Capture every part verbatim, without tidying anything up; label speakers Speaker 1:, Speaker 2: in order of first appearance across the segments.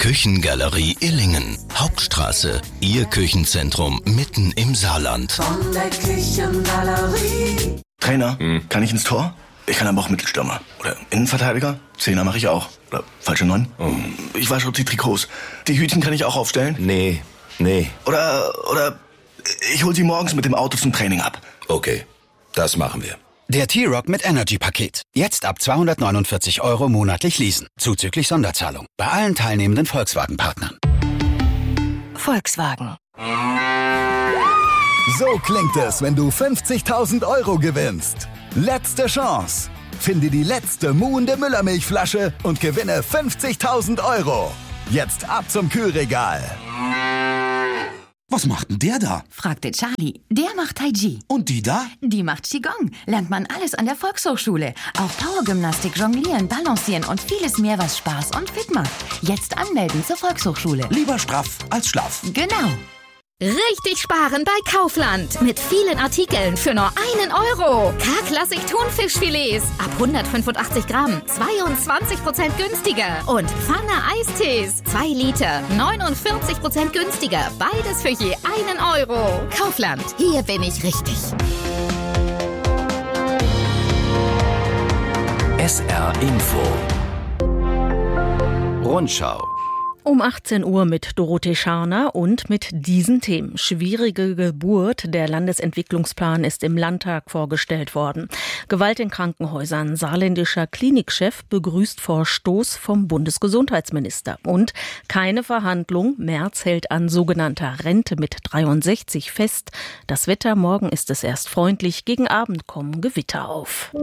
Speaker 1: Küchengalerie Illingen. Hauptstraße. Ihr Küchenzentrum mitten im Saarland.
Speaker 2: Von der Küchengalerie.
Speaker 3: Trainer, hm. kann ich ins Tor? Ich kann aber auch Mittelstürmer. Oder Innenverteidiger. Zehner mache ich auch. Oder falsche Neun. Oh. Ich wasche auch die Trikots. Die Hütchen kann ich auch aufstellen.
Speaker 4: Nee, nee.
Speaker 3: Oder, oder ich hol sie morgens mit dem Auto zum Training ab.
Speaker 4: Okay, das machen wir.
Speaker 5: Der T-Rock mit Energy-Paket. Jetzt ab zweihundertneunundvierzig Euro monatlich leasen. Zuzüglich Sonderzahlung. Bei allen teilnehmenden Volkswagen-Partnern.
Speaker 6: Volkswagen.
Speaker 7: So klingt es, wenn du fünfzigtausend Euro gewinnst. Letzte Chance. Finde die letzte muhende Müllermilchflasche und gewinne fünfzigtausend Euro. Jetzt ab zum Kühlregal.
Speaker 8: Was macht denn der da?
Speaker 6: Fragte Charlie. Der macht Tai Chi.
Speaker 8: Und die da?
Speaker 6: Die macht Qigong. Lernt man alles an der Volkshochschule. Auch Powergymnastik, Jonglieren, Balancieren und vieles mehr, was Spaß und fit macht. Jetzt anmelden zur Volkshochschule.
Speaker 8: Lieber straff als schlaff.
Speaker 6: Genau.
Speaker 9: Richtig sparen bei Kaufland. Mit vielen Artikeln für nur einen Euro. K-Klassik Thunfischfilets ab hundertfünfundachtzig Gramm. zweiundzwanzig Prozent günstiger. Und Pfanne Eistees. zwei Liter. neunundvierzig Prozent günstiger. Beides für je einen Euro. Kaufland. Hier bin ich richtig.
Speaker 1: S R Info.
Speaker 10: Rundschau.
Speaker 11: Um achtzehn Uhr mit Dorothee Scharner und mit diesen Themen. Schwierige Geburt. Der Landesentwicklungsplan ist im Landtag vorgestellt worden. Gewalt in Krankenhäusern. Saarländischer Klinikchef begrüßt Vorstoß vom Bundesgesundheitsminister. Und keine Verhandlung. Merz hält an sogenannter Rente mit dreiundsechzig fest. Das Wetter, morgen ist es erst freundlich. Gegen Abend kommen Gewitter auf.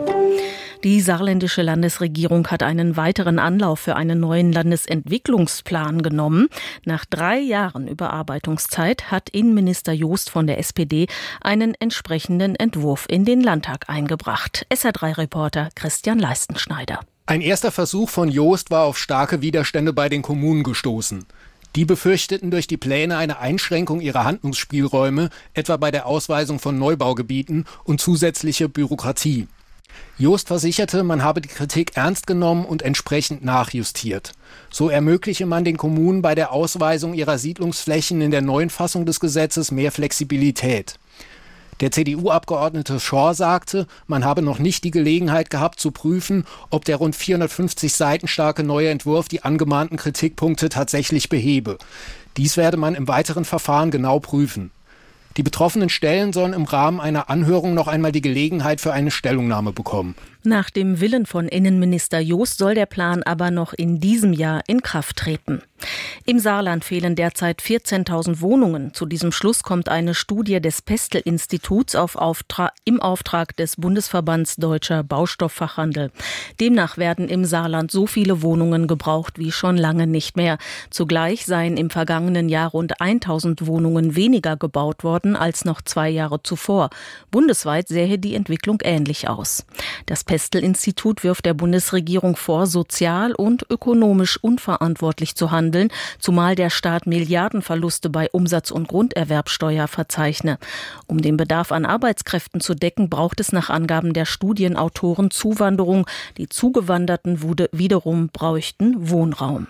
Speaker 11: Die saarländische Landesregierung hat einen weiteren Anlauf für einen neuen Landesentwicklungsplan genommen. Nach drei Jahren Überarbeitungszeit hat Innenminister Joost von der S P D einen entsprechenden Entwurf in den Landtag eingebracht. S R drei Reporter Christian Leistenschneider.
Speaker 12: Ein erster Versuch von Joost war auf starke Widerstände bei den Kommunen gestoßen. Die befürchteten durch die Pläne eine Einschränkung ihrer Handlungsspielräume, etwa bei der Ausweisung von Neubaugebieten und zusätzliche Bürokratie. Joost versicherte, man habe die Kritik ernst genommen und entsprechend nachjustiert. So ermögliche man den Kommunen bei der Ausweisung ihrer Siedlungsflächen in der neuen Fassung des Gesetzes mehr Flexibilität. Der C D U-Abgeordnete Schor sagte, man habe noch nicht die Gelegenheit gehabt zu prüfen, ob der rund vierhundertfünfzig Seiten starke neue Entwurf die angemahnten Kritikpunkte tatsächlich behebe. Dies werde man im weiteren Verfahren genau prüfen. Die betroffenen Stellen sollen im Rahmen einer Anhörung noch einmal die Gelegenheit für eine Stellungnahme bekommen.
Speaker 11: Nach dem Willen von Innenminister Joost soll der Plan aber noch in diesem Jahr in Kraft treten. Im Saarland fehlen derzeit vierzehntausend Wohnungen. Zu diesem Schluss kommt eine Studie des Pestel-Instituts auf Auftrag, im Auftrag des Bundesverbands Deutscher Baustofffachhandel. Demnach werden im Saarland so viele Wohnungen gebraucht wie schon lange nicht mehr. Zugleich seien im vergangenen Jahr rund tausend Wohnungen weniger gebaut worden als noch zwei Jahre zuvor. Bundesweit sähe die Entwicklung ähnlich aus. Das Pestel-Institut wirft der Bundesregierung vor, sozial und ökonomisch unverantwortlich zu handeln, zumal der Staat Milliardenverluste bei Umsatz- und Grunderwerbsteuer verzeichne. Um den Bedarf an Arbeitskräften zu decken, braucht es nach Angaben der Studienautoren Zuwanderung. Die Zugewanderten wiederum bräuchten Wohnraum.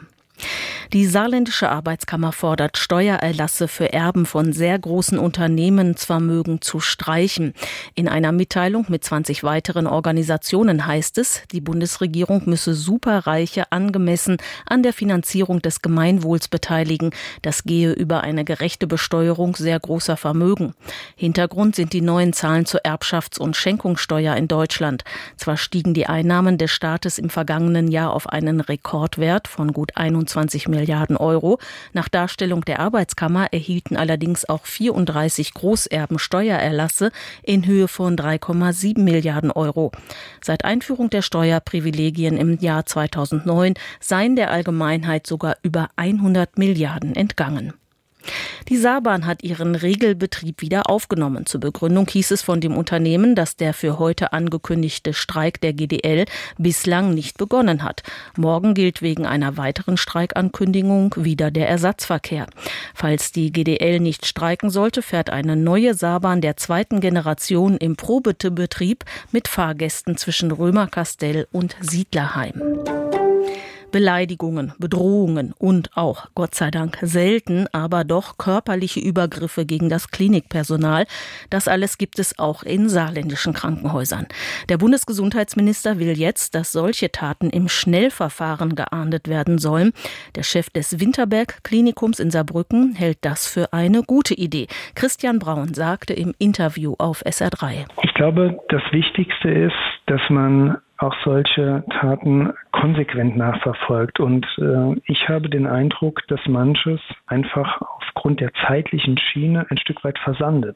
Speaker 11: Die saarländische Arbeitskammer fordert, Steuererlasse für Erben von sehr großen Unternehmensvermögen zu streichen. In einer Mitteilung mit zwanzig weiteren Organisationen heißt es, die Bundesregierung müsse Superreiche angemessen an der Finanzierung des Gemeinwohls beteiligen. Das gehe über eine gerechte Besteuerung sehr großer Vermögen. Hintergrund sind die neuen Zahlen zur Erbschafts- und Schenkungssteuer in Deutschland. Zwar stiegen die Einnahmen des Staates im vergangenen Jahr auf einen Rekordwert von gut einundzwanzig Milliarden Euro. Nach Darstellung der Arbeitskammer erhielten allerdings auch vierunddreißig Großerben Steuererlasse in Höhe von drei Komma sieben Milliarden Euro. Seit Einführung der Steuerprivilegien im Jahr zweitausendneun seien der Allgemeinheit sogar über hundert Milliarden entgangen. Die Saarbahn hat ihren Regelbetrieb wieder aufgenommen. Zur Begründung hieß es von dem Unternehmen, dass der für heute angekündigte Streik der G D L bislang nicht begonnen hat. Morgen gilt wegen einer weiteren Streikankündigung wieder der Ersatzverkehr. Falls die G D L nicht streiken sollte, fährt eine neue Saarbahn der zweiten Generation im Probebetrieb mit Fahrgästen zwischen Römerkastell und Siedlerheim. Beleidigungen, Bedrohungen und auch, Gott sei Dank, selten, aber doch körperliche Übergriffe gegen das Klinikpersonal. Das alles gibt es auch in saarländischen Krankenhäusern. Der Bundesgesundheitsminister will jetzt, dass solche Taten im Schnellverfahren geahndet werden sollen. Der Chef des Winterberg-Klinikums in Saarbrücken hält das für eine gute Idee. Christian Braun sagte im Interview auf S R drei.
Speaker 10: Ich glaube, das Wichtigste ist, dass man auch solche Taten konsequent nachverfolgt. Und äh, ich habe den Eindruck, dass manches einfach aufgrund der zeitlichen Schiene ein Stück weit versandet.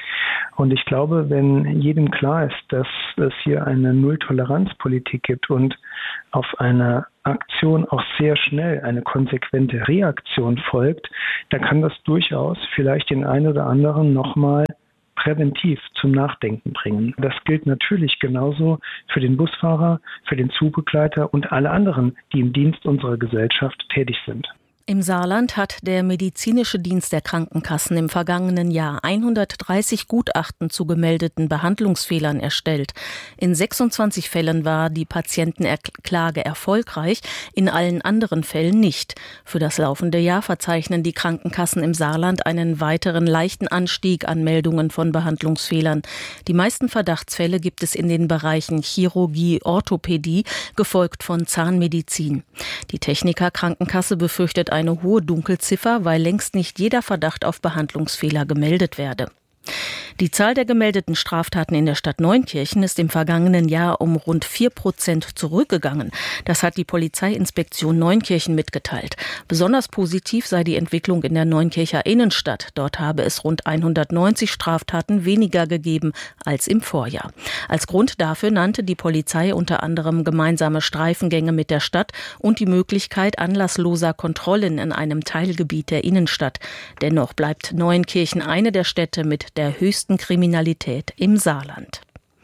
Speaker 10: Und ich glaube, wenn jedem klar ist, dass es hier eine Null-Toleranz-Politik gibt und auf eine Aktion auch sehr schnell eine konsequente Reaktion folgt, dann kann das durchaus vielleicht den einen oder anderen nochmal präventiv zum Nachdenken bringen. Das gilt natürlich genauso für den Busfahrer, für den Zugbegleiter und alle anderen, die im Dienst unserer Gesellschaft tätig sind.
Speaker 11: Im Saarland hat der medizinische Dienst der Krankenkassen im vergangenen Jahr hundertdreißig Gutachten zu gemeldeten Behandlungsfehlern erstellt. In sechsundzwanzig Fällen war die Patientenklage erfolgreich, in allen anderen Fällen nicht. Für das laufende Jahr verzeichnen die Krankenkassen im Saarland einen weiteren leichten Anstieg an Meldungen von Behandlungsfehlern. Die meisten Verdachtsfälle gibt es in den Bereichen Chirurgie, Orthopädie, gefolgt von Zahnmedizin. Die Techniker Krankenkasse befürchtet eine hohe Dunkelziffer, weil längst nicht jeder Verdacht auf Behandlungsfehler gemeldet werde. Die Zahl der gemeldeten Straftaten in der Stadt Neunkirchen ist im vergangenen Jahr um rund vier Prozent zurückgegangen. Das hat die Polizeiinspektion Neunkirchen mitgeteilt. Besonders positiv sei die Entwicklung in der Neunkircher Innenstadt. Dort habe es rund hundertneunzig Straftaten weniger gegeben als im Vorjahr. Als Grund dafür nannte die Polizei unter anderem gemeinsame Streifengänge mit der Stadt und die Möglichkeit anlassloser Kontrollen in einem Teilgebiet der Innenstadt. Dennoch bleibt Neunkirchen eine der Städte mit der höchsten Kriminalität im Saarland.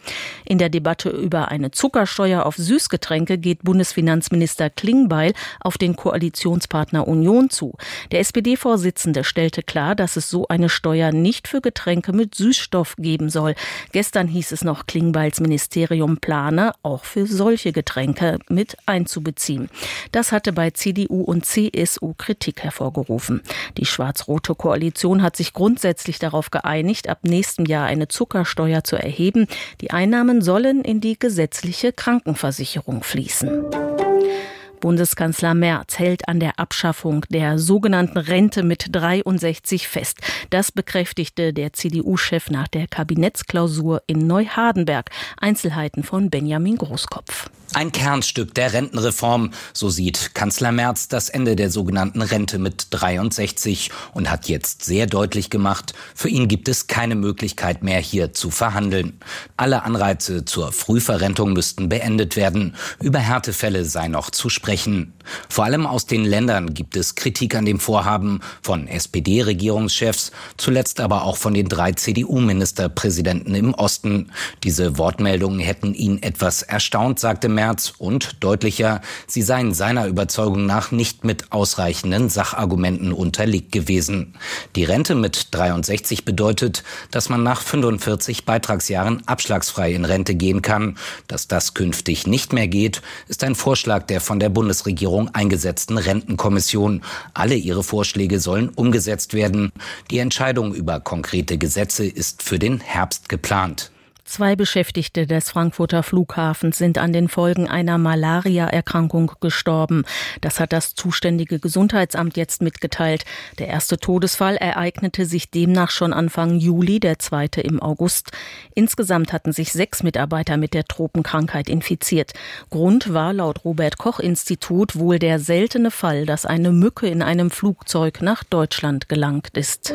Speaker 11: In der Debatte über eine Zuckersteuer auf Süßgetränke geht Bundesfinanzminister Klingbeil auf den Koalitionspartner Union zu. Der S P D-Vorsitzende stellte klar, dass es so eine Steuer nicht für Getränke mit Süßstoff geben soll. Gestern hieß es noch, Klingbeils Ministerium plane, auch für solche Getränke mit einzubeziehen. Das hatte bei C D U und C S U Kritik hervorgerufen. Die schwarz-rote Koalition hat sich grundsätzlich darauf geeinigt, ab nächstem Jahr eine Zuckersteuer zu erheben. Die Einnahmen sollen in die gesetzliche Krankenversicherung fließen. Bundeskanzler Merz hält an der Abschaffung der sogenannten Rente mit dreiundsechzig fest. Das bekräftigte der C D U-Chef nach der Kabinettsklausur in Neuhardenberg. Einzelheiten von Benjamin Großkopf.
Speaker 13: Ein Kernstück der Rentenreform, so sieht Kanzler Merz das Ende der sogenannten Rente mit dreiundsechzig und hat jetzt sehr deutlich gemacht, für ihn gibt es keine Möglichkeit mehr, hier zu verhandeln. Alle Anreize zur Frühverrentung müssten beendet werden. Über Härtefälle sei noch zu sprechen. Vor allem aus den Ländern gibt es Kritik an dem Vorhaben von S P D-Regierungschefs, zuletzt aber auch von den drei C D U-Ministerpräsidenten im Osten. Diese Wortmeldungen hätten ihn etwas erstaunt, sagte Merz, und deutlicher, sie seien seiner Überzeugung nach nicht mit ausreichenden Sachargumenten unterlegt gewesen. Die Rente mit dreiundsechzig bedeutet, dass man nach fünfundvierzig Beitragsjahren abschlagsfrei in Rente gehen kann. Dass das künftig nicht mehr geht, ist ein Vorschlag der von der Bundesregierung eingesetzten Rentenkommission. Alle ihre Vorschläge sollen umgesetzt werden. Die Entscheidung über konkrete Gesetze ist für den Herbst geplant.
Speaker 11: Zwei Beschäftigte des Frankfurter Flughafens sind an den Folgen einer Malaria-Erkrankung gestorben. Das hat das zuständige Gesundheitsamt jetzt mitgeteilt. Der erste Todesfall ereignete sich demnach schon Anfang Juli, der zweite im August. Insgesamt hatten sich sechs Mitarbeiter mit der Tropenkrankheit infiziert. Grund war laut Robert-Koch-Institut wohl der seltene Fall, dass eine Mücke in einem Flugzeug nach Deutschland gelangt ist.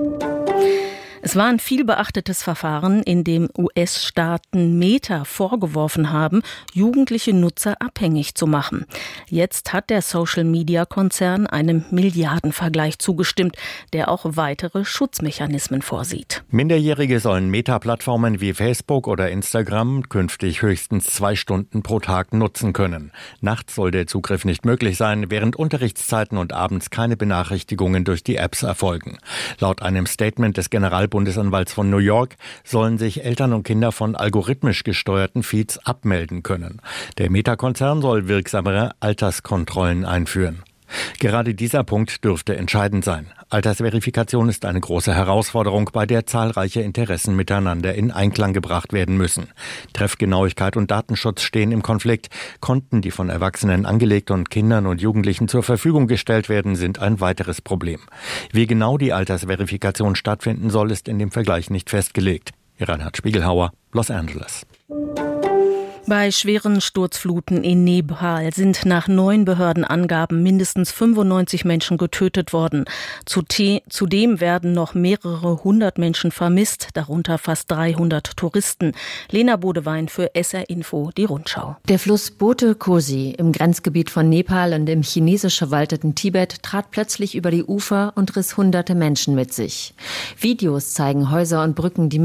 Speaker 11: Es war ein viel beachtetes Verfahren, in dem U S-Staaten Meta vorgeworfen haben, jugendliche Nutzer abhängig zu machen. Jetzt hat der Social-Media-Konzern einem Milliardenvergleich zugestimmt, der auch weitere Schutzmechanismen vorsieht.
Speaker 14: Minderjährige sollen Meta-Plattformen wie Facebook oder Instagram künftig höchstens zwei Stunden pro Tag nutzen können. Nachts soll der Zugriff nicht möglich sein, während Unterrichtszeiten und abends keine Benachrichtigungen durch die Apps erfolgen. Laut einem Statement des Generalbeamten Bundesanwalts von New York, sollen sich Eltern und Kinder von algorithmisch gesteuerten Feeds abmelden können. Der Meta-Konzern soll wirksamere Alterskontrollen einführen. Gerade dieser Punkt dürfte entscheidend sein. Altersverifikation ist eine große Herausforderung, bei der zahlreiche Interessen miteinander in Einklang gebracht werden müssen. Treffgenauigkeit und Datenschutz stehen im Konflikt. Konten, die von Erwachsenen angelegt und Kindern und Jugendlichen zur Verfügung gestellt werden, sind ein weiteres Problem. Wie genau die Altersverifikation stattfinden soll, ist in dem Vergleich nicht festgelegt. Reinhard Spiegelhauer, Los Angeles.
Speaker 11: Bei schweren Sturzfluten in Nepal sind nach neuen Behördenangaben mindestens fünfundneunzig Menschen getötet worden. Zudem werden noch mehrere hundert Menschen vermisst, darunter fast dreihundert Touristen. Lena Bodewein für S R Info, die Rundschau.
Speaker 15: Der Fluss Bote Kosi im Grenzgebiet von Nepal und im chinesisch verwalteten Tibet trat plötzlich über die Ufer und riss hunderte Menschen mit sich. Videos zeigen Häuser und Brücken, die